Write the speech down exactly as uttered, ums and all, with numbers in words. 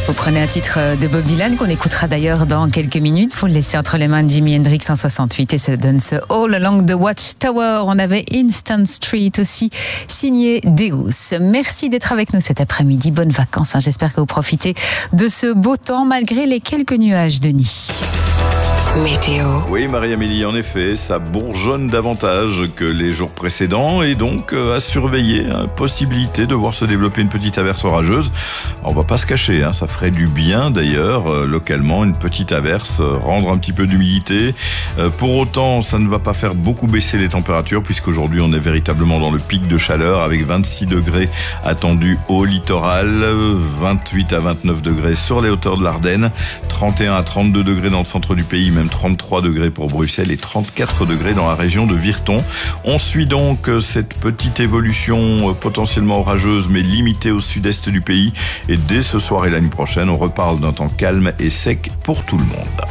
Vous prenez un titre de Bob Dylan qu'on écoutera d'ailleurs dans quelques minutes. Vous le laissez entre les mains de Jimi Hendrix en soixante-huit et ça donne ce All Along the Watchtower. On avait Instant Street aussi, signé Deus. Merci d'être avec nous cet après-midi. Bonnes vacances. Hein. J'espère que vous profitez de ce beau temps malgré les quelques nuages, Denis. Météo. Oui, Marie-Amélie, en effet, ça bourgeonne davantage que les jours précédents et donc euh, à surveiller, hein, possibilité de voir se développer une petite averse orageuse. Alors, on va pas se cacher, hein, ça ferait du bien d'ailleurs, euh, localement, une petite averse, euh, rendre un petit peu d'humidité. Euh, pour autant, ça ne va pas faire beaucoup baisser les températures puisqu'aujourd'hui on est véritablement dans le pic de chaleur avec vingt-six degrés attendus au littoral, vingt-huit à vingt-neuf degrés sur les hauteurs de l'Ardenne, trente et un à trente-deux degrés dans le centre du pays, même trente-trois degrés pour Bruxelles et trente-quatre degrés dans la région de Virton. On suit donc cette petite évolution potentiellement orageuse mais limitée au sud-est du pays et dès ce soir et la nuit prochaine, on reparle d'un temps calme et sec pour tout le monde.